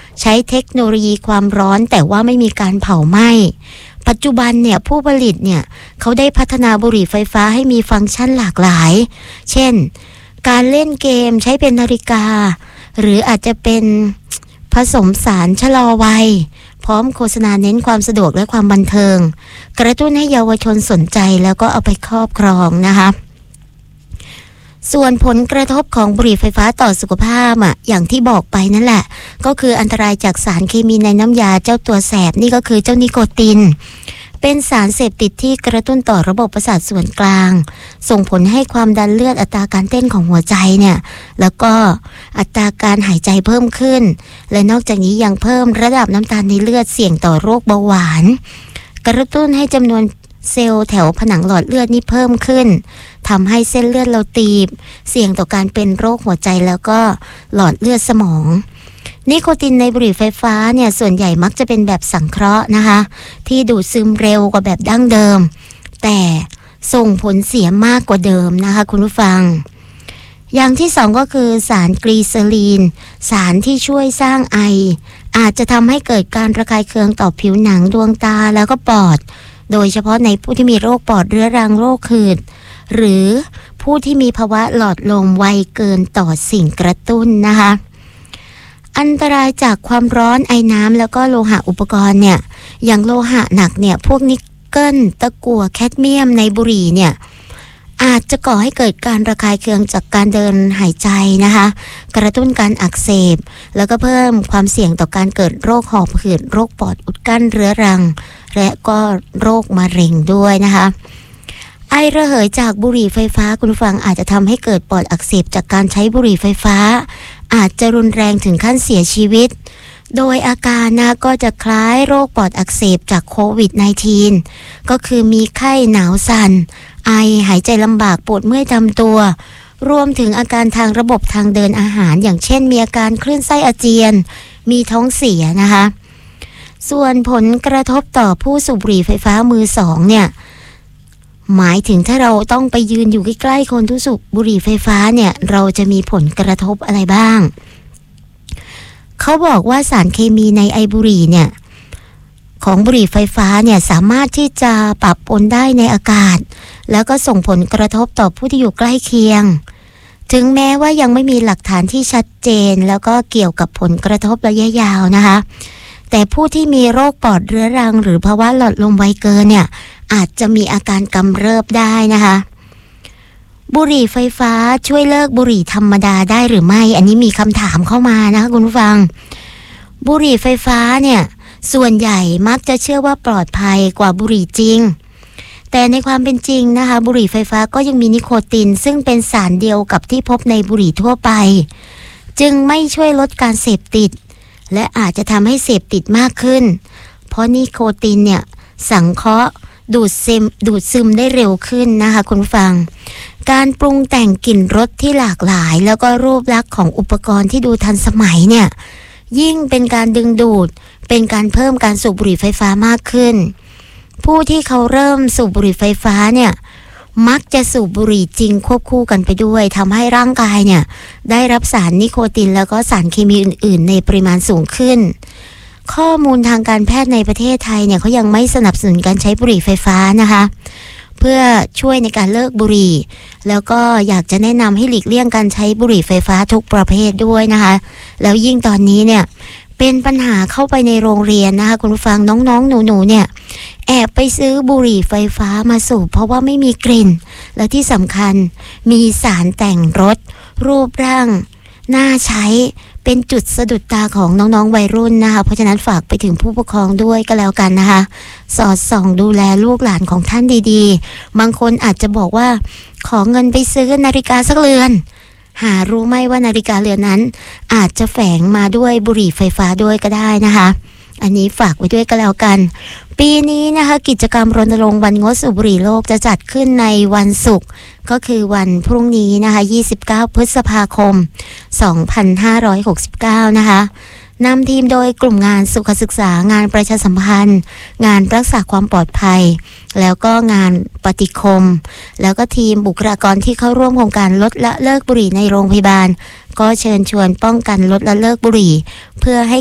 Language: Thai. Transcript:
ใช้เทคโนโลยีความร้อนแต่ว่าไม่มีการเผาไหม้ปัจจุบันเนี่ยผู้ผลิตเนี่ยเขาได้พัฒนาบุหรี่ไฟฟ้าให้มีฟังก์ชันหลากหลายเช่นการเล่นเกมใช้เป็นนาฬิกาหรืออาจจะเป็นผสมสารชะลอวัยพร้อมโฆษณาเน้นความสะดวกและความบันเทิงกระตุ้นให้เยาวชนสนใจแล้วก็เอาไปครอบครองนะคะส่วนผลกระทบของบุหรี่ไฟฟ้าต่อสุขภาพอย่างที่บอกไปนั่นแหละก็คืออันตรายจากสารเคมีในน้ำยาเจ้าตัวแสบนี่ก็คือเจ้านิโคตินเป็นสารเสพติดที่กระตุ้นต่อระบบประสาทส่วนกลางส่งผลให้ความดันเลือดอัตราการเต้นของหัวใจเนี่ยแล้วก็อัตราการหายใจเพิ่มขึ้นและนอกจากนี้ยังเพิ่มระดับน้ำตาลในเลือดเสี่ยงต่อโรคเบาหวานกระตุ้นให้จำนวนเซลล์แถวผนังหลอดเลือดนี่เพิ่มขึ้นทำให้เส้นเลือดเราตีบเสี่ยงต่อการเป็นโรคหัวใจแล้วก็หลอดเลือดสมองนิโคตินในบุหรี่ไฟฟ้าเนี่ยส่วนใหญ่มักจะเป็นแบบสังเคราะห์นะคะที่ดูดซึมเร็วกว่าแบบดั้งเดิมแต่ส่งผลเสียมากกว่าเดิมนะคะคุณผู้ฟังอย่างที่สองก็คือสารกลีเซอรีนสารที่ช่วยสร้างไออาจจะทำให้เกิดการระคายเคืองต่อผิวหนังดวงตาแล้วก็ปอดโดยเฉพาะในผู้ที่มีโรคปอดเรื้อรังโรคหืดหรือผู้ที่มีภาวะหลอดลมไวเกินต่อสิ่งกระตุ้นนะคะอันตรายจากความร้อนไอน้ำแล้วก็โลหะอุปกรณ์เนี่ยอย่างโลหะหนักเนี่ยพวกนิกเกิลตะกั่วแคดเมียมในบุหรี่เนี่ยอาจจะก่อให้เกิดการระคายเคืองจากการเดินหายใจนะคะกระตุ้นการอักเสบแล้วก็เพิ่มความเสี่ยงต่อการเกิดโรคหอบหืดโรคปอดอุดกั้นเรื้อรังและก็โรคมะเร็งด้วยนะคะไอระเหยจากบุหรี่ไฟฟ้าคุณผู้ฟังอาจจะทำให้เกิดปอดอักเสบจากการใช้บุหรี่ไฟฟ้าอาจจะรุนแรงถึงขั้นเสียชีวิตโดยอาการนะก็จะคล้ายโรคปอดอักเสบจากโควิด -19 ก็คือมีไข้หนาวสั่นไอหายใจลำบากปวดเมื่อยตามตัวรวมถึงอาการทางระบบทางเดินอาหารอย่างเช่นมีอาการคลื่นไส้อาเจียนมีท้องเสียนะคะส่วนผลกระทบต่อผู้สูบบุหรี่ไฟฟ้ามือสองเนี่ยหมายถึงถ้าเราต้องไปยืนอยู่ใกล้ๆคนที่สูบบุหรี่ไฟฟ้าเนี่ยเราจะมีผลกระทบอะไรบ้างเขาบอกว่าสารเคมีในไอบุหรี่เนี่ยของบุหรี่ไฟฟ้าเนี่ยสามารถที่จะปะปนได้ในอากาศแล้วก็ส่งผลกระทบต่อผู้ที่อยู่ใกล้เคียงถึงแม้ว่ายังไม่มีหลักฐานที่ชัดเจนแล้วก็เกี่ยวกับผลกระทบระยะยาวนะคะแต่ผู้ที่มีโรคปอดเรื้อรังหรือภาวะหลอดลมไวเกินเนี่ยอาจจะมีอาการกำเริบได้นะคะบุหรี่ไฟฟ้าช่วยเลิกบุหรี่ธรรมดาได้หรือไม่อันนี้มีคำถามเข้ามานะคะคุณผู้ฟังบุหรี่ไฟฟ้าเนี่ยส่วนใหญ่มักจะเชื่อว่าปลอดภัยกว่าบุหรี่จริงแต่ในความเป็นจริงนะคะบุหรี่ไฟฟ้าก็ยังมีนิโคตินซึ่งเป็นสารเดียวกับที่พบในบุหรี่ทั่วไปจึงไม่ช่วยลดการเสพติดและอาจจะทำให้เสพติดมากขึ้นเพราะนิโคตินเนี่ยสังเคราะห์ดูดซึมได้เร็วขึ้นนะคะคุณผู้ฟังการปรุงแต่งกลิ่นรสที่หลากหลายแล้วก็รูปลักษณ์ของอุปกรณ์ที่ดูทันสมัยเนี่ยยิ่งเป็นการดึงดูดเป็นการเพิ่มการสูบบุหรี่ไฟฟ้ามากขึ้นผู้ที่เขาเริ่มสูบบุหรี่ไฟฟ้าเนี่ยมักจะสูบบุหรี่จริงควบคู่กันไปด้วยทำให้ร่างกายเนี่ยได้รับสารนิโคตินแล้วก็สารเคมีอื่นๆในปริมาณสูงขึ้นข้อมูลทางการแพทย์ในประเทศไทยเนี่ยเขายังไม่สนับสนุนการใช้บุหรี่ไฟฟ้านะคะเพื่อช่วยในการเลิกบุหรี่แล้วก็อยากจะแนะนำให้หลีกเลี่ยงการใช้บุหรี่ไฟฟ้าทุกประเภทด้วยนะคะแล้วยิ่งตอนนี้เนี่ยเป็นปัญหาเข้าไปในโรงเรียนนะคะคุณผู้ฟังน้องๆหนูๆเนี่ยแอบไปซื้อบุหรี่ไฟฟ้ามาสูบเพราะว่าไม่มีกลิ่นและที่สำคัญมีสารแต่งรสรูปร่างน่าใช้เป็นจุดสะดุดตาของน้องๆวัยรุ่นนะคะเพราะฉะนั้นฝากไปถึงผู้ปกครองด้วยก็แล้วกันนะคะสอดส่องดูแลลูกหลานของท่านดีๆบางคนอาจจะบอกว่าขอเงินไปซื้อนาฬิกาสักเรือนหารู้ไหมว่านาฬิกาเรือนนั้นอาจจะแฝงมาด้วยบุหรี่ไฟฟ้าด้วยก็ได้นะคะอันนี้ฝากไว้ด้วยก็แล้วกันปีนี้นะคะกิจกรรมรณรงค์วันงดสูบบุหรี่โลกจะจัดขึ้นในวันศุกร์ก็คือวันพรุ่งนี้นะคะ29พฤษภาคม2569นะคะนำทีมโดยกลุ่มงานสุขศึกษางานประชาสัมพันธ์งานรักษาความปลอดภัยแล้วก็งานปฏิคมแล้วก็ทีมบุคลากรที่เข้าร่วมโครงการลดละเลิกบุหรี่ในโรงพยาบาลก็เชิญชวนป้องกันลดละเลิกบุหรี่เพื่อให้